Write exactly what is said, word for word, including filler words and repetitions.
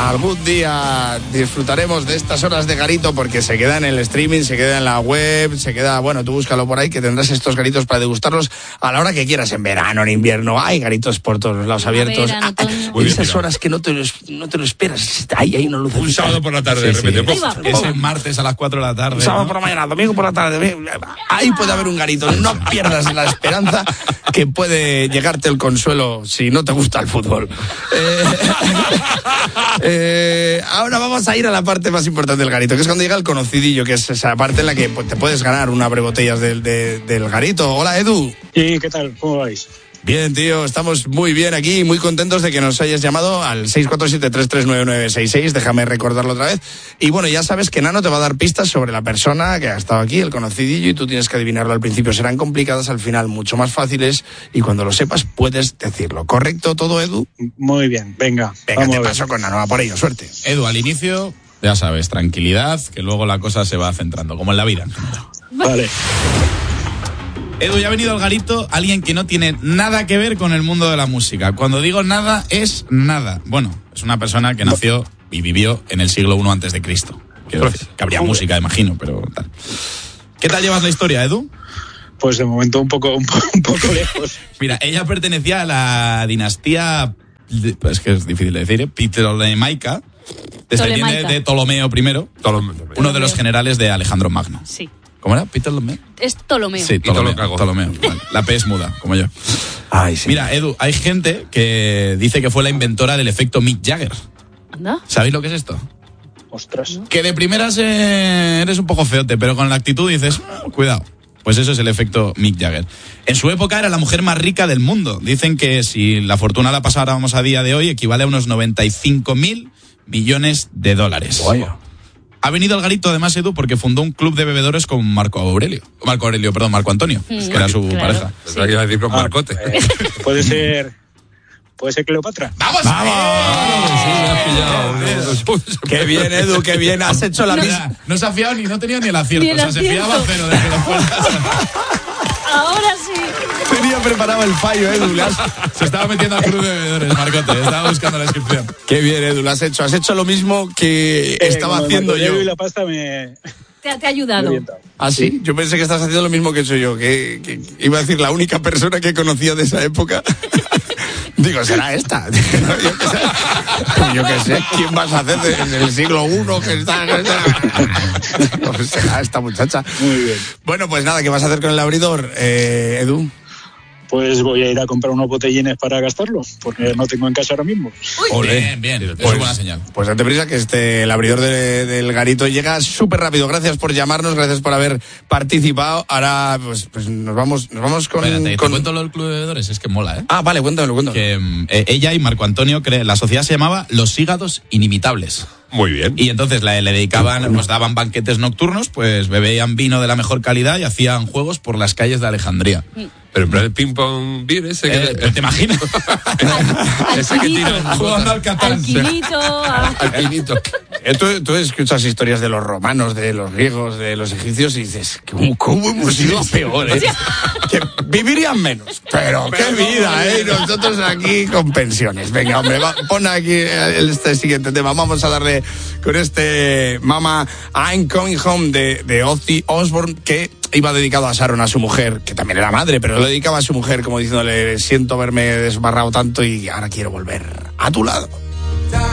algún día disfrutaremos de estas horas de garito porque se queda en el streaming, se queda en la web, se queda, bueno, tú búscalo por ahí que tendrás estos garitos para degustarlos a la hora que quieras, en verano, en invierno. Hay garitos por todos los lados abiertos. Verano, ah, ah, esas horas que no te, no te lo esperas. Ahí hay una luz. Un sábado por la tarde, de sí, repente. sí. Es el martes a las cuatro de la tarde. Un sábado ¿no? por la mañana, domingo por la tarde. Ahí puede haber un garito. No pierdas la esperanza que puede llegarte el consuelo si no te gusta el fútbol. Eh, eh, ahora vamos a ir a la parte más importante del garito, que es cuando llega el conocidillo, que es esa parte en la que pues, te puedes ganar una brebotellas del, de, del garito. Hola, Edu. ¿Y qué tal? ¿Cómo vais? Bien, tío, estamos muy bien aquí, muy contentos de que nos hayas llamado al seis cuatro siete, tres tres nueve nueve seis seis, déjame recordarlo otra vez. Y bueno, ya sabes que Nano te va a dar pistas sobre la persona que ha estado aquí, el conocidillo, y tú tienes que adivinarlo al principio. Serán complicadas, al final mucho más fáciles, y cuando lo sepas puedes decirlo. ¿Correcto todo, Edu? Muy bien, venga. Venga, vamos te a ver. paso con Nano, a por ello, suerte. Edu, al inicio, ya sabes, tranquilidad, que luego la cosa se va centrando, como en la vida. Vale. Edu, ya ha venido al garito alguien que no tiene nada que ver con el mundo de la música. Cuando digo nada, es nada. Bueno, es una persona que nació y vivió en el siglo primero antes de Cristo. Quiero decir, que habría música, imagino, pero tal. ¿Qué tal llevas la historia, Edu? Pues de momento un poco, un poco, un poco lejos. Mira, ella pertenecía a la dinastía, pues que es difícil de decir, ¿eh? Ptolemaica, descendiente Tolemaica. de Ptolomeo primero, uno de los generales de Alejandro Magno. Sí. ¿Cómo era? ¿Ptolomeo? Es Ptolomeo. Sí, Ptolomeo. Ptolomeo. Ptolomeo. Vale. La P es muda, como yo. Ay, sí. Mira, Edu, hay gente que dice que fue la inventora del efecto Mick Jagger. ¿Anda? ¿Sabéis lo que es esto? Ostras. Que de primeras eh, eres un poco feote, pero con la actitud dices, "Ah, cuidado". Pues eso es el efecto Mick Jagger. En su época era la mujer más rica del mundo. Dicen que si la fortuna la pasáramos a día de hoy, equivale a unos noventa y cinco mil millones de dólares. Vaya. Ha venido al garito, además, Edu, porque fundó un club de bebedores con Marco Aurelio. Marco Aurelio, perdón, Marco Antonio, que era su claro. pareja. Pensaba que iba a decir con Marcote. Eh, puede ser. Puede ser Cleopatra. ¡Vamos! Sí, me has pillado. Qué bien, Edu, qué bien. Has hecho la misma. Mira, no se ha fiado ni no tenía ni el acierto. Ni el o sea, se acierto. fiaba, pero de que lo fuera. Ahora sí. Tenía preparado el fallo, Edu. le has- Se estaba metiendo al club de bebedores, Marcote. Estaba buscando la inscripción. Qué bien, Edu, lo has hecho. Has hecho lo mismo que estaba Eh, como haciendo Marco yo. Aurelio y la pasta me. Te, te ha me ayudado. he orientado. ¿Ah, sí? Yo pensé que estás haciendo lo mismo que he hecho yo, que, que iba a decir la única persona que conocía de esa época. Digo, será esta. yo qué sé, yo qué sé, ¿quién vas a hacer de- en el siglo primero que está? Que está? Pues será esta muchacha. Muy bien. Bueno, pues nada, ¿qué vas a hacer con el abridor, eh, Edu? Pues voy a ir a comprar unos botellines para gastarlos, porque no tengo en casa ahora mismo. Bien, bien. Eso es buena señal. Pues date prisa que este, el abridor de- del garito llega súper rápido. Gracias por llamarnos, gracias por haber participado. Ahora, pues, pues nos vamos, nos vamos con... Espérate, con- te cuento lo del club de bebedores, es que mola, ¿eh? Ah, vale, cuéntamelo, cuéntamelo. Que mm, eh, ella y Marco Antonio, cre- la sociedad se llamaba Los Hígados Inimitables. Muy bien. Y entonces la- le dedicaban, nos daban banquetes nocturnos, pues bebían vino de la mejor calidad y hacían juegos por las calles de Alejandría. Pero en plan el ping-pong beer ese Eh, que... ¿Te imaginas? ese que tiran Jugando al Catán. Alquilito. a- al pinito. Eh, Tú, tú escuchas historias de los romanos, de los griegos, de los egipcios y dices, ¿cómo, cómo hemos ido a peor, eh? Que vivirían menos. Pero qué vida, ¿eh? Y nosotros aquí con pensiones. Venga, hombre, va, pon aquí el- este siguiente tema. Vamos a darle con este Mama I'm Coming Home de, de Ozzy Osbourne, que iba dedicado a Sharon, a su mujer, que también era madre, pero lo dedicaba a su mujer como diciéndole, siento haberme desbarrado tanto y ahora quiero volver a tu lado.